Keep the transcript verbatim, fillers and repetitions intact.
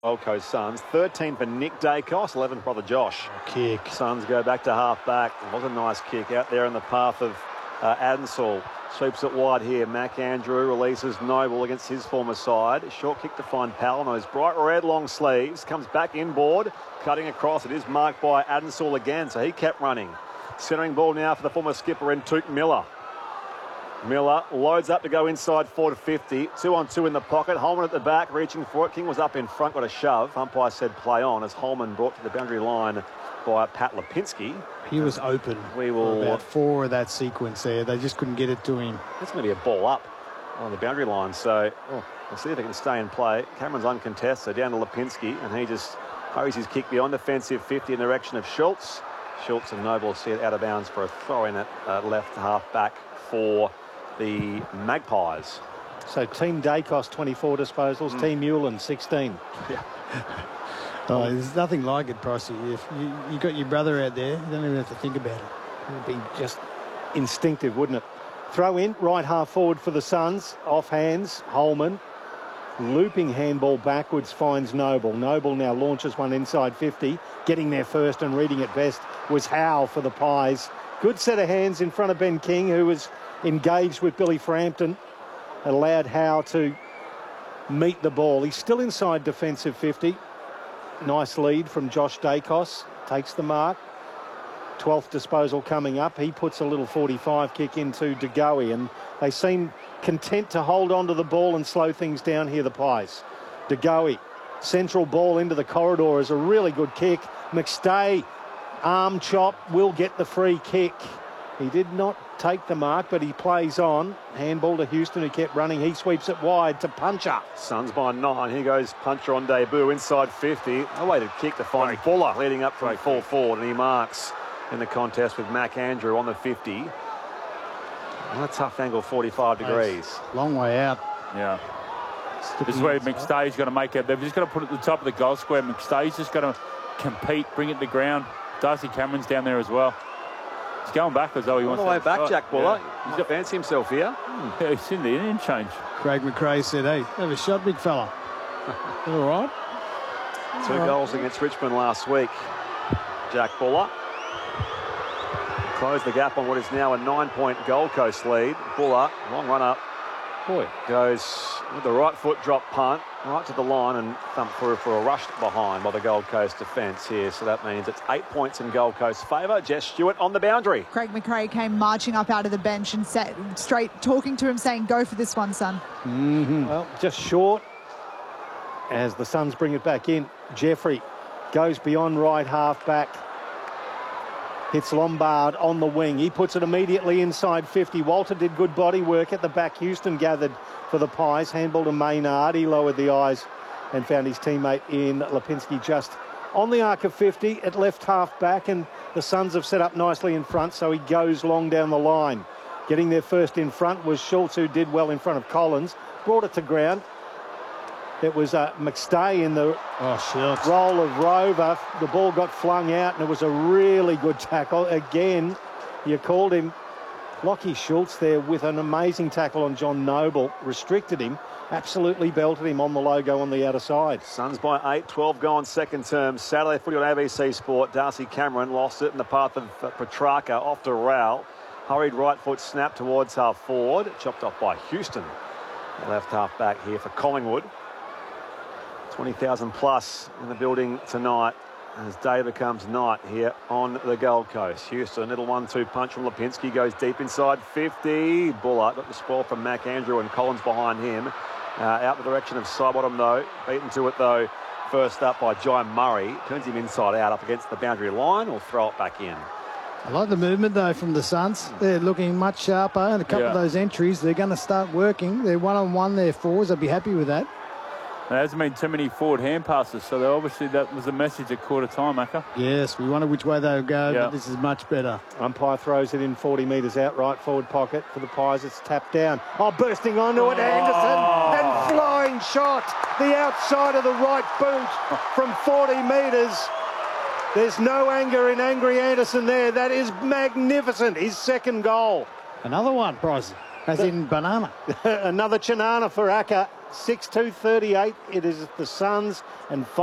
Gold Coast Suns. thirteen for Nick Dacos, eleven for brother Josh. Kick. Suns go back to half back. It was a nice kick out there in the path of uh, Adensall. Sweeps it wide here. Mac Andrew releases Noble against his former side. Short kick to find Powell. Those bright red long sleeves. Comes back inboard. Cutting across. It is marked by Adensall again, so he kept running. Centering ball now for the former skipper and Tuke Miller. Miller loads up to go inside four to fifty. Two on two in the pocket. Holman at the back, reaching for it. King was up in front, got a shove. Umpire said play on as Holman brought to the boundary line by Pat Lipinski. He was open. We will for about four of that sequence there. They just couldn't get it to him. That's going to be a ball up on the boundary line. So oh, we'll see if they can stay in play. Cameron's uncontested down to Lipinski, and he just hurries his kick beyond defensive fifty in the direction of Schultz. Schultz and Noble see it out of bounds for a throw in at uh, left half back for the Magpies. So Team Dacos, twenty-four disposals. Mm. Team Newland, sixteen. Yeah. Oh, there's nothing like it, Pricey. If you, you got your brother out there, you don't even have to think about it. It would be just instinctive, wouldn't it? Throw in, right half forward for the Suns. Off hands, Holman. Looping handball backwards finds Noble. Noble now launches one inside fifty. Getting there first and reading it best was Howe for the Pies. Good set of hands in front of Ben King, who was engaged with Billy Frampton. Allowed Howe to meet the ball. He's still inside defensive fifty. Nice lead from Josh Dacos. Takes the mark. twelfth disposal coming up. He puts a little forty-five kick into De Goey, and they seem content to hold on to the ball and slow things down here, the Pies. De Goey, central ball into the corridor is a really good kick. McStay, arm chop, will get the free kick. He did not take the mark, but he plays on. Handball to Houston, who kept running. He sweeps it wide to Puncher. Suns by nine. Here goes Puncher on debut inside fifty. A weighted kick to find Great. Buller leading up from full forward, and he marks in the contest with Mac Andrew on the fifty. On a tough angle, forty-five degrees. Long way out. Yeah. This is where McStay's got to make it. They've just got to put it at the top of the goal square. McStay's just got to compete, bring it to the ground. Darcy Cameron's down there as well. He's going backwards, though. He on wants the way to back, Jack Buller. Yeah. He's got fancy himself here. Hmm. Yeah, he's in the Indian change. Craig McRae said, hey, have a shot, big fella. All right. Two All right. goals against Richmond last week. Jack Buller closed the gap on what is now a nine-point Gold Coast lead. Buller, long run up. Boy, goes with the right foot drop punt right to the line and thump through for a rush behind by the Gold Coast defence here. So that means it's eight points in Gold Coast favour. Jess Stewart on the boundary. Craig McRae came marching up out of the bench and sat straight talking to him saying, go for this one, son. Mm-hmm. Well, just short as the Suns bring it back in. Jeffrey goes beyond right half back. Hits Lombard on the wing. He puts it immediately inside fifty. Walter did good body work at the back. Houston gathered for the Pies. Handball to Maynard. He lowered the eyes and found his teammate in Lipinski just on the arc of fifty at left half back, and the Suns have set up nicely in front, so he goes long down the line. Getting there first in front was Schultz, who did well in front of Collins. Brought it to ground. It was uh, McStay in the oh, role of rover. The ball got flung out, and it was a really good tackle. Again, you called him Lockie Schultz there with an amazing tackle on John Noble. Restricted him, absolutely belted him on the logo on the outer side. Suns by eight, twelve gone second term. Saturday footy on A B C Sport. Darcy Cameron lost it in the path of uh, Petrarca off to Rowell. Hurried right foot snap towards half forward. Chopped off by Houston. Left half back here for Collingwood. twenty thousand plus in the building tonight as day becomes night here on the Gold Coast. Houston, little one two punch from Lipinski, goes deep inside fifty. Buller got the spoil from Mac Andrew and Collins behind him. Uh, out the direction of Sidebottom though. Beaten to it though. First up by Jai Murray. Turns him inside out up against the boundary line or throw it back in. I like the movement though from the Suns. They're looking much sharper, and a couple Yeah. of those entries, they're going to start working. They're one-on-one, they're fours. I'd be happy with that. There hasn't been too many forward hand passes, so they obviously that was a message at quarter time, Macca. Yes, we wondered which way they would go, Yeah. but this is much better. Umpire throws it in forty metres out, right forward pocket for the Pies. It's tapped down. Oh, bursting onto it, Anderson, and flying shot. The outside of the right boot from forty metres. There's no anger in Angry Anderson there. That is magnificent. His second goal. Another one, Bryce, as in banana. Another Chinana for Acker. six two thirty-eight. It is the Suns and